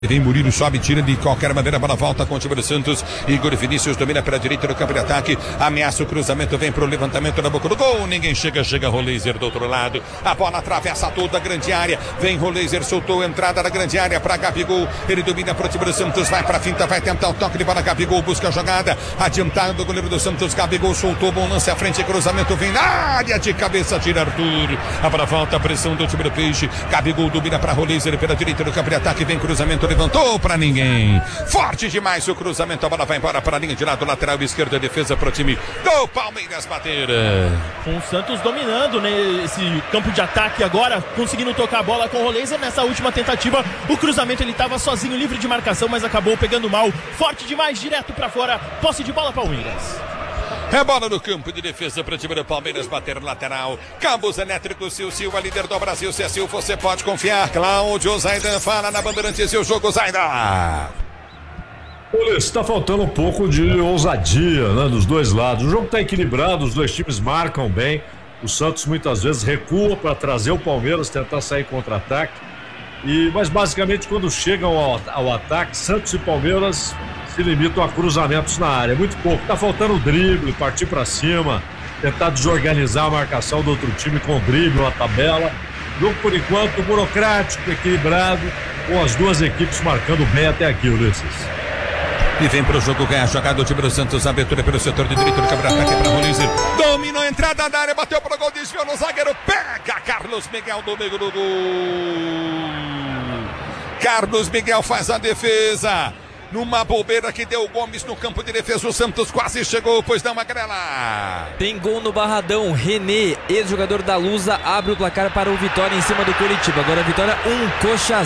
Vem Murilo, sobe, tira de qualquer maneira, bola volta com o time do Santos. Igor Vinícius domina pela direita do campo de ataque, ameaça o cruzamento, vem pro levantamento na boca do gol, ninguém chega Roleiser do outro lado, a bola atravessa toda a grande área, vem Roleiser, soltou a entrada da grande área para Gabigol, ele domina pro time do Santos, vai pra finta, vai tentar o toque de bola, Gabigol busca a jogada, adiantado do goleiro do Santos, Gabigol soltou, bom lance à frente, cruzamento vem na área de cabeça, tira Arthur, a bola volta, a pressão do time do Peixe, Gabigol domina para Roleiser pela direita do campo de ataque, vem cruzamento, levantou pra ninguém, forte demais o cruzamento, a bola vai embora para a linha de lado, lateral esquerda, defesa pro time do Palmeiras bater. Com o Santos dominando nesse campo de ataque agora, conseguindo tocar a bola com o Roleiser. Nessa última tentativa, o cruzamento ele estava sozinho, livre de marcação, mas acabou pegando mal, forte demais, direto pra fora, posse de bola Palmeiras. É bola no campo de defesa para o time do Palmeiras bater lateral. Cabos elétricos Silva, líder do Brasil. Se é Sil, você pode confiar. Cláudio Zaidan fala na Bandeirantes e o jogo Zaidan. Olha, está faltando um pouco de ousadia, né, dos dois lados. O jogo está equilibrado, os dois times marcam bem. O Santos muitas vezes recua para trazer o Palmeiras, tentar sair contra-ataque. Mas basicamente quando chegam ao ataque, Santos e Palmeiras se limitam a cruzamentos na área, muito pouco, tá faltando drible, partir para cima, tentar desorganizar a marcação do outro time com drible, uma tabela. Jogo por enquanto burocrático, equilibrado, com as duas equipes marcando bem até aqui, Ulisses. E vem pro jogo ganhar a jogada do time do Santos, abertura pelo setor de direito do campo de ataque para Roleiser, dominou a entrada da área, bateu pro gol, desviou no zagueiro, pega Carlos Miguel do meio do gol. Carlos Miguel faz a defesa. Numa bobeira que deu o Gomes no campo de defesa, o Santos quase chegou, pois não, Magrela. Tem gol no Barradão, René, ex-jogador da Lusa, abre o placar para o Vitória em cima do Curitiba. Agora a Vitória 1-0.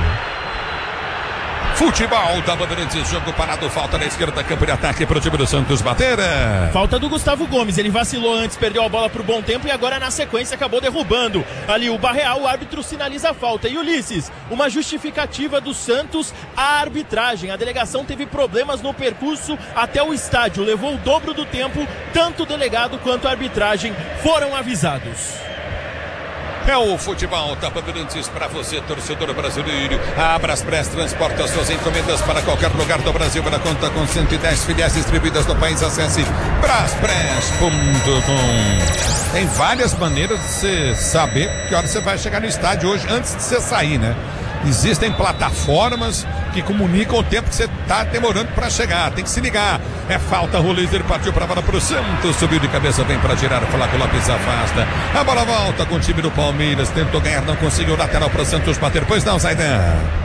Futebol da Bandeirantes, jogo parado, falta na esquerda, campo de ataque para o time do Santos bater. Falta do Gustavo Gomes, ele vacilou antes, perdeu a bola por bom tempo e agora na sequência acabou derrubando ali o Barreal, o árbitro sinaliza a falta. E Ulisses, uma justificativa do Santos à arbitragem, a delegação teve problemas no percurso até o estádio, levou o dobro do tempo, tanto o delegado quanto a arbitragem foram avisados. É o futebol da Bandeirantes para você, torcedor brasileiro. A Braspress transporta suas encomendas para qualquer lugar do Brasil. Para conta com 110 filiais distribuídas no país. Acesse braspress.com. Tem várias maneiras de você saber que hora você vai chegar no estádio hoje, antes de você sair, né? Existem plataformas que comunicam o tempo que você está demorando para chegar. Tem que se ligar. É falta, Roleiser partiu para a bola para o Santos. Subiu de cabeça, vem para tirar. Flávio Lopes afasta. A bola volta com o time do Palmeiras. Tentou ganhar, não conseguiu. Lateral para o Santos bater. Pois não, Zaidan.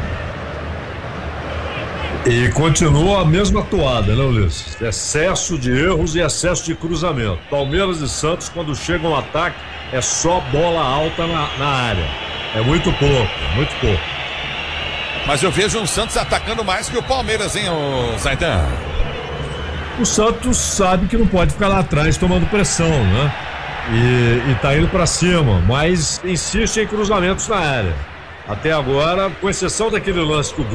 E continua a mesma toada, né, Ulisses? Excesso de erros e excesso de cruzamento. Palmeiras e Santos, quando chegam ao ataque, é só bola alta na área. É muito pouco, muito pouco. Mas eu vejo o Santos atacando mais que o Palmeiras, hein, Zaidan? O Santos sabe que não pode ficar lá atrás tomando pressão, né? E tá indo pra cima, mas insiste em cruzamentos na área. Até agora, com exceção daquele lance que o